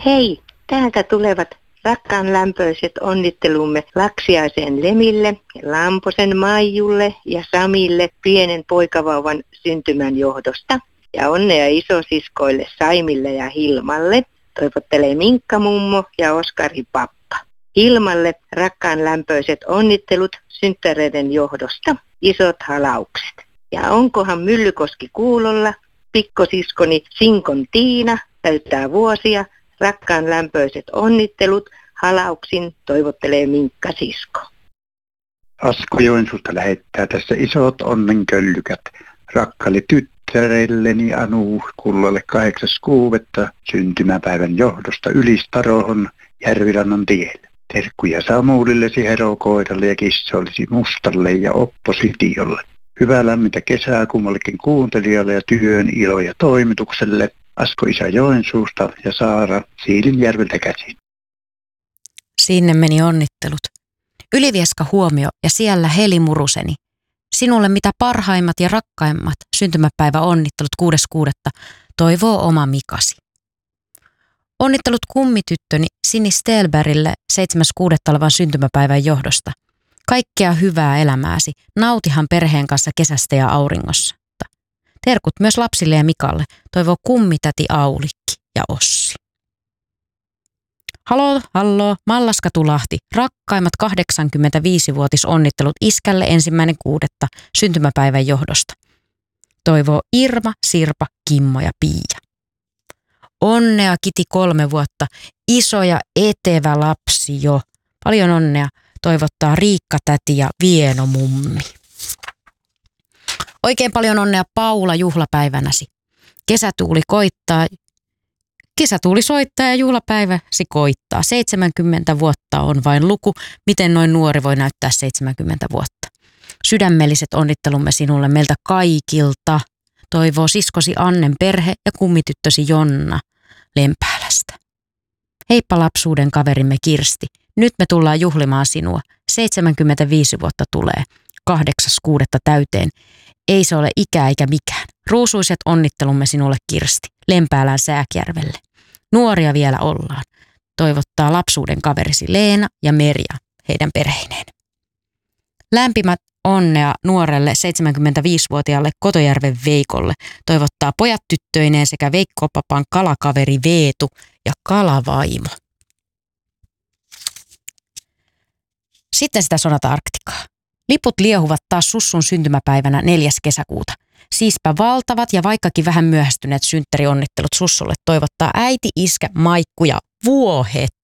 Hei, täältä tulevat rakkaan lämpöiset onnittelumme Laksiaisen Lemille, Lamposen Maijulle ja Samille pienen poikavauvan syntymän johdosta. Ja onnea isosiskoille Saimille ja Hilmalle. Toivottelee Minkka mummo ja Oskari pappa. Hilmalle rakkaan lämpöiset onnittelut synttäreiden johdosta. Isot halaukset. Ja onkohan Myllykoski kuulolla? Pikkosiskoni Sinkon Tiina täyttää vuosia. Rakkaan lämpöiset onnittelut. Halauksin toivottelee Minkka sisko. Asko Joensuusta lähettää tässä isot onnenköllykät rakkaille tyttärelleni Anu Kullalle 8.6. syntymäpäivän johdosta Ylistarohon Järvirannan tielle. Terkkuja Samulillesi, herokoiralle ja kissoillesi Mustalle ja oppositiolle. Hyvää lämmintä kesää kummallekin kuuntelijalle ja työn iloja toimitukselle. Asko isä Joensuusta ja Saara Siilinjärveltä käsin. Sinne meni onnittelut. Ylivieska huomio ja siellä Heli Muruseni. Sinulle mitä parhaimmat ja rakkaimmat syntymäpäivä onnittelut 6.6. toivoo oma Mikasi. Onnittelut kummityttöni Sini Stelbergille 7.6. olevan syntymäpäivän johdosta. Kaikkea hyvää elämääsi. Nautihan perheen kanssa kesästä ja auringossa. Terkut myös lapsille ja Mikalle, toivoo kummitäti Aulikki ja Ossi. Halloo, Mallaskatulahti. Rakkaimmat 85-vuotis onnittelut iskälle 1.6. syntymäpäivän johdosta. Toivoo Irma, Sirpa, Kimmo ja Pia. Onnea Kiti 3 vuotta. Iso ja etevä lapsi jo. Paljon onnea toivottaa Riikka täti ja Vieno mummi. Oikein paljon onnea Paula juhlapäivänäsi. Kesätuuli soittaa ja juhlapäiväsi koittaa. 70 vuotta on vain luku. Miten noin nuori voi näyttää 70 vuotta? Sydämelliset onnittelumme sinulle meiltä kaikilta. Toivoo siskosi Annen perhe ja kummityttösi Jonna Lempäälästä. Heippa lapsuuden kaverimme Kirsti. Nyt me tullaan juhlimaan sinua. 75 vuotta tulee. 8.6. täyteen. Ei se ole ikä eikä mikään. Ruusuiset onnittelumme sinulle Kirsti, Lempäälän Sääkjärvelle. Nuoria vielä ollaan. Toivottaa lapsuuden kaverisi Leena ja Merja heidän perheineen. Lämpimät onnea nuorelle 75-vuotiaalle Kotojärven Veikolle. Toivottaa pojat tyttöineen sekä Veikko-papan kalakaveri Veetu ja kalavaimo. Sitten sitä Sonata Arktikaa. Liput liehuvat taas Sussun syntymäpäivänä 4. kesäkuuta. Siispä valtavat ja vaikkakin vähän myöhästyneet synttärionnittelut Sussulle toivottaa äiti, iskä, Maikku ja vuohet.